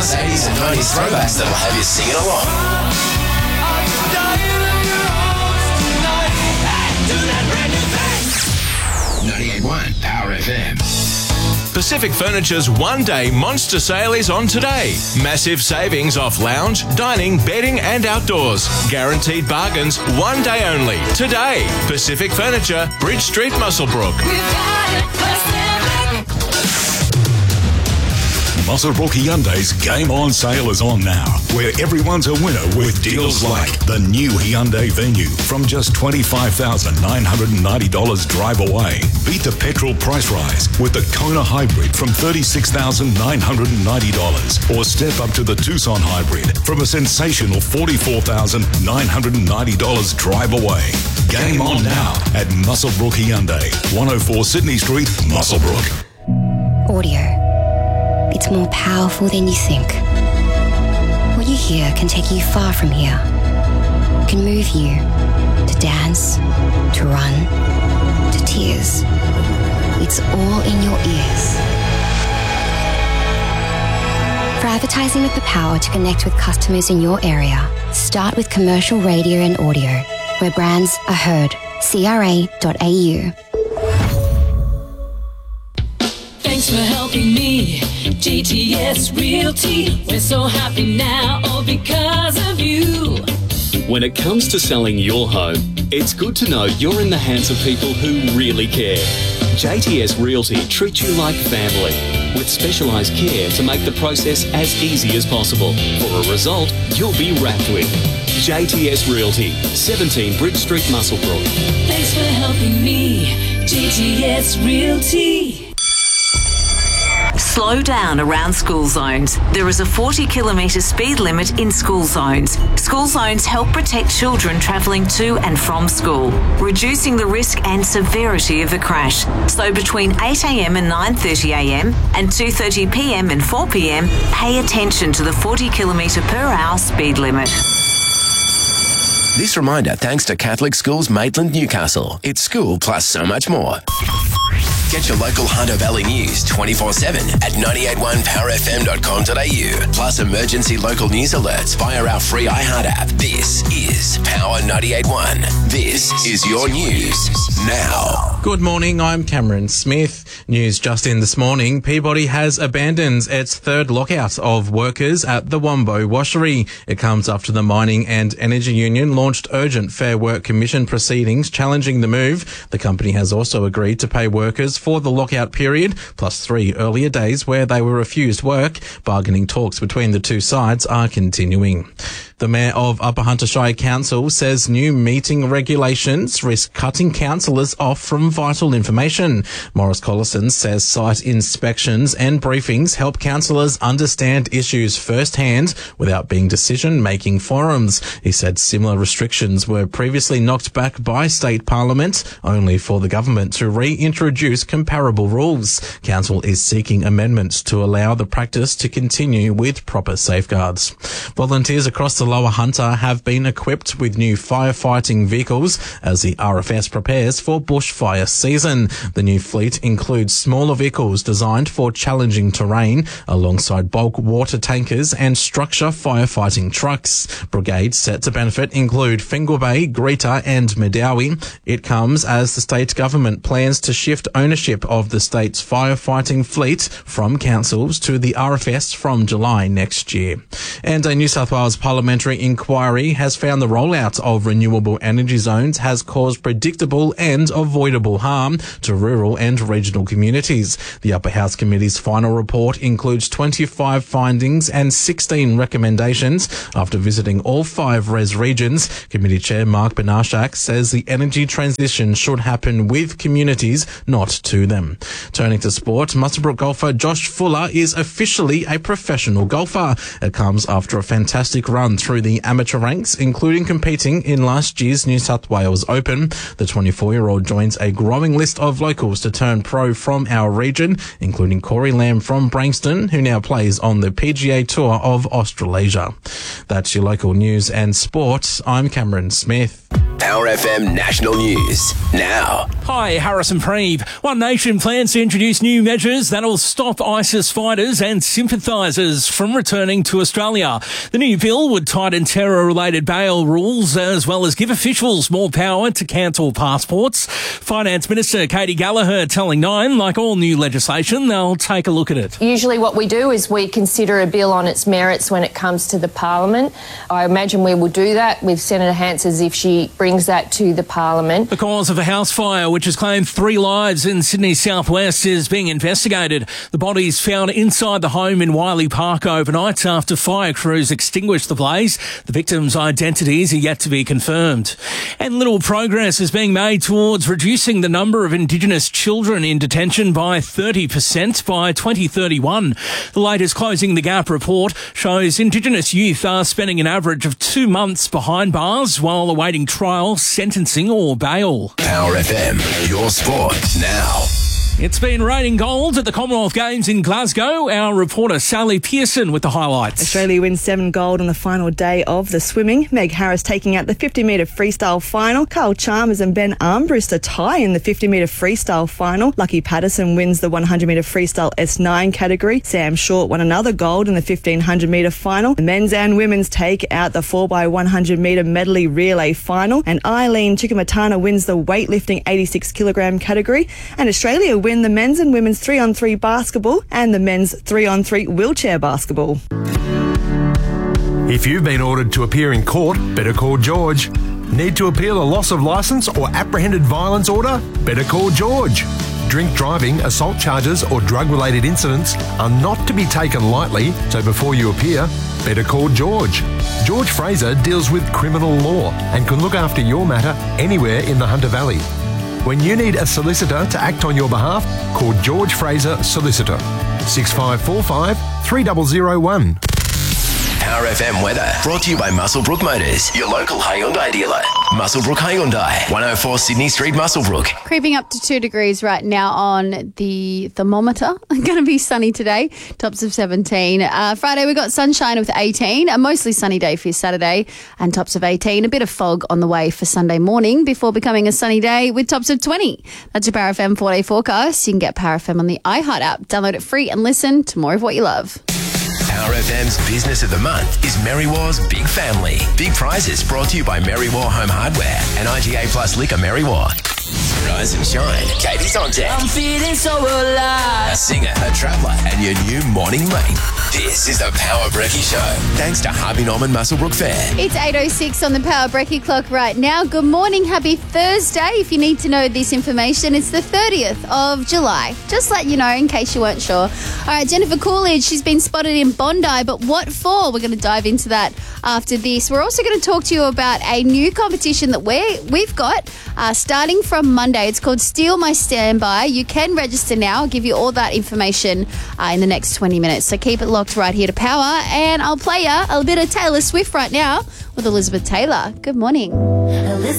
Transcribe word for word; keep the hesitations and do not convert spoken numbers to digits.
Timeless eighties and nineties throwbacks that'll have you singing along. ninety-eight point one Power F M. Pacific Furniture's one-day monster sale is on today. Massive savings off lounge, dining, bedding and outdoors. Guaranteed bargains one day only. Today. Pacific Furniture, Bridge Street, Muswellbrook. Muswellbrook Hyundai's Game On sale is on now, where everyone's a winner with deals like the new Hyundai Venue from just twenty-five thousand nine hundred ninety dollars drive away. Beat the petrol price rise with the Kona Hybrid from thirty-six thousand nine hundred ninety dollars, or step up to the Tucson Hybrid from a sensational forty-four thousand nine hundred ninety dollars drive away. Game on now at Muswellbrook Hyundai, one oh four Sydney Street, Muswellbrook. Audio. It's more powerful than you think. What you hear can take you far from here. It can move you to dance, to run, to tears. It's all in your ears. For advertising with the power to connect with customers in your area, start with commercial radio and audio, where brands are heard. C R A dot A U. Thanks for helping me, G T S Realty. We're so happy now, all because of you. When it comes to selling your home, it's good to know you're in the hands of people who really care. J T S Realty treats you like family, with specialised care to make the process as easy as possible, for a result you'll be wrapped with. J T S Realty, seventeen Bridge Street, Muswellbrook. Thanks for helping me, G T S Realty. Slow down around school zones. There is a forty kilometre speed limit in school zones. School zones help protect children travelling to and from school, reducing the risk and severity of a crash. So between eight a m and nine thirty a m and two thirty p m and four p m, pay attention to the forty kilometre per hour speed limit. This reminder thanks to Catholic Schools Maitland, Newcastle. It's school plus so much more. Get your local Hunter Valley news twenty-four seven at nine eight one power f m dot com dot a u. Plus emergency local news alerts via our free iHeart app. This is Power ninety-eight point one. This is your news now. Good morning, I'm Cameron Smith. News just in this morning, Peabody has abandoned its third lockout of workers at the Wombo Washery. It comes after the Mining and Energy Union launched urgent Fair Work Commission proceedings challenging the move. The company has also agreed to pay workers for the lockout period, plus three earlier days where they were refused work. Bargaining talks between the two sides are continuing. The Mayor of Upper Hunter Shire Council says new meeting regulations risk cutting councillors off from vital information. Morris Collison says site inspections and briefings help councillors understand issues firsthand without being decision-making forums. He said similar restrictions were previously knocked back by State Parliament, only for the government to reintroduce comparable rules. Council is seeking amendments to allow the practice to continue with proper safeguards. Volunteers across the Lower Hunter have been equipped with new firefighting vehicles as the R F S prepares for bushfire season. The new fleet includes smaller vehicles designed for challenging terrain, alongside bulk water tankers and structure firefighting trucks. Brigades set to benefit include Fingal Bay, Greta and Medowie. It comes as the state government plans to shift ownership of the state's firefighting fleet from councils to the R F S from July next year. And a New South Wales parliamentary inquiry has found the rollout of renewable energy zones has caused predictable and avoidable harm to rural and regional communities. The Upper House Committee's final report includes twenty-five findings and sixteen recommendations. After visiting all five res regions, Committee Chair Mark Benarshak says the energy transition should happen with communities, not to them. Turning to sport, Muswellbrook golfer Josh Fuller is officially a professional golfer. It comes after a fantastic run through the amateur ranks, including competing in last year's New South Wales Open. The twenty-four-year-old joins a growing list of locals to turn pro from our region, including Corey Lamb from Branxton, who now plays on the P G A Tour of Australasia. That's your local news and sport. I'm Cameron Smith. Power F M National News now. Hi, Harrison Preeve. One Nation plans to introduce new measures that will stop ISIS fighters and sympathisers from returning to Australia. The new bill would tighten terror-related bail rules as well as give officials more power to cancel passports. Finance Minister Katie Gallagher telling Nine, like all new legislation, they'll take a look at it. Usually what we do is we consider a bill on its merits when it comes to the Parliament. I imagine we will do that with Senator Hansers if she brings that to the Parliament. The cause of a house fire which has claimed three lives in Sydney's southwest is being investigated. The bodies found inside the home in Wiley Park overnight after fire crews extinguished the blaze. The victims' identities are yet to be confirmed. And little progress is being made towards reducing the number of Indigenous children in detention by thirty percent by twenty thirty-one. The latest Closing the Gap report shows Indigenous youth are spending an average of two months behind bars while awaiting trial, sentencing or bail. Power F M, your sport now. It's been raining gold at the Commonwealth Games in Glasgow. Our reporter Sally Pearson with the highlights. Australia wins seven gold on the final day of the swimming. Meg Harris taking out the fifty metre freestyle final. Carl Chalmers and Ben Armbrust a tie in the fifty metre freestyle final. Lucky Patterson wins the one hundred metre freestyle S nine category. Sam Short won another gold in the fifteen hundred metre final. The men's and women's take out the four by one hundred metre medley relay final. And Eileen Chikamatana wins the weightlifting eighty-six kilogram category. And Australia wins the men's and women's three on three basketball and the men's three on three wheelchair basketball. If you've been ordered to appear in court, better call George. Need to appeal a loss of licence or apprehended violence order? Better call George. Drink driving, assault charges or drug-related incidents are not to be taken lightly, so before you appear, better call George. George Fraser deals with criminal law and can look after your matter anywhere in the Hunter Valley. When you need a solicitor to act on your behalf, call George Fraser Solicitor. six five four five, three zero zero one. Power F M weather brought to you by Muswellbrook Motors, your local Hyundai dealer. Muswellbrook Hyundai, one oh four Sydney Street, Muswellbrook. Creeping up to two degrees right now on the thermometer. Going to be sunny today, tops of seventeen. Uh, Friday we got sunshine with eighteen, a mostly sunny day for Saturday and tops of eighteen. A bit of fog on the way for Sunday morning before becoming a sunny day with tops of twenty. That's your Power F M four-day forecast. You can get Power F M on the iHeart app. Download it free and listen to more of what you love. Power F M's Business of the Month is Merrywar's Big Family. Big prizes brought to you by Merrywar Home Hardware and I G A Plus Liquor Merrywar. Rise and shine. Katie's on deck. I'm feeling so alive. A singer, a traveller, and your new morning mate. This is the Power Brekkie Show. Thanks to Harvey Norman Muswellbrook Fair. It's eight oh six on the Power Brekkie clock right now. Good morning. Happy Thursday. If you need to know this information, it's the thirtieth of July. Just let you know in case you weren't sure. All right, Jennifer Coolidge, she's been spotted in Bondi, but what for? We're going to dive into that after this. We're also going to talk to you about a new competition that we we've got uh, starting from Monday. It's called Steal My Standby. You can register now. I'll give you all that information uh, in the next twenty minutes. So keep it locked right here to Power. And I'll play you a bit of Taylor Swift right now with Elizabeth Taylor. Good morning.